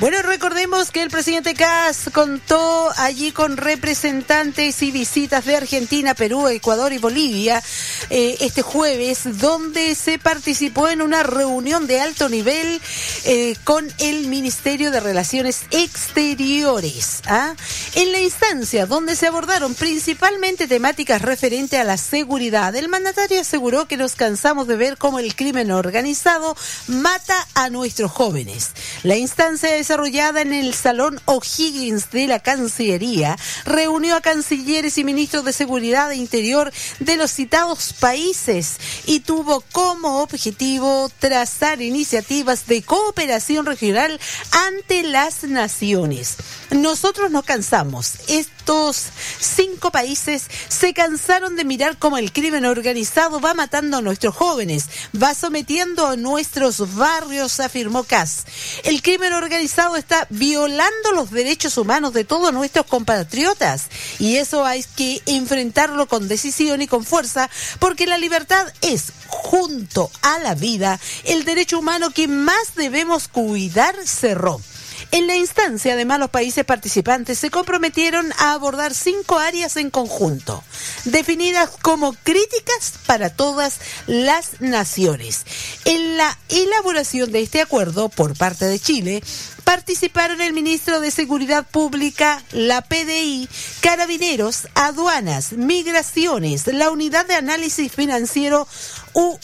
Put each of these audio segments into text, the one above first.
Bueno, recordemos que el presidente Kast contó allí con representantes y visitas de Argentina, Perú, Ecuador y Bolivia este jueves, donde se participó en una reunión de alto nivel con el Ministerio de Relaciones Exteriores. En la instancia donde se abordaron principalmente temáticas referentes a la seguridad, el mandatario aseguró que nos cansamos de ver cómo el crimen organizado mata a nuestros jóvenes. La instancia desarrollada en el Salón O'Higgins de la Cancillería reunió a cancilleres y ministros de Seguridad e Interior de los citados países y tuvo como objetivo trazar iniciativas de cooperación regional ante las naciones. Nosotros nos cansamos. Estos 5 países se cansaron de mirar cómo el crimen organizado va matando a nuestros jóvenes, va sometiendo a nuestros barrios, afirmó Kast. El crimen organizado está violando los derechos humanos de todos nuestros compatriotas y eso hay que enfrentarlo con decisión y con fuerza, porque la libertad es, junto a la vida, el derecho humano que más debemos cuidar, cerró. En la instancia, además, los países participantes se comprometieron a abordar 5 áreas en conjunto, definidas como críticas para todas las naciones. En la elaboración de este acuerdo, por parte de Chile, participaron el ministro de Seguridad Pública, la PDI, Carabineros, Aduanas, Migraciones, la Unidad de Análisis Financiero UAF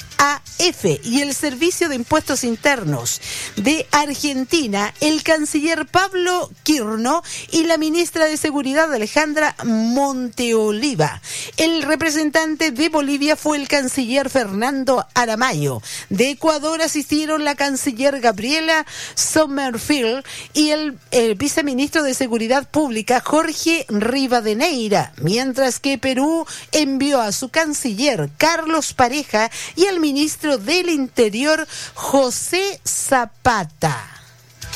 y el Servicio de Impuestos Internos de Argentina, el canciller Pablo Quirno y la ministra de Seguridad Alejandra Monteoliva. El representante de Bolivia fue el canciller Fernando Aramayo. De Ecuador asistieron la canciller Gabriela Sommerfield y el viceministro de Seguridad Pública Jorge Rivadeneira, mientras que Perú envió a su canciller Carlos Pareja y al ministro del Interior José Zapata.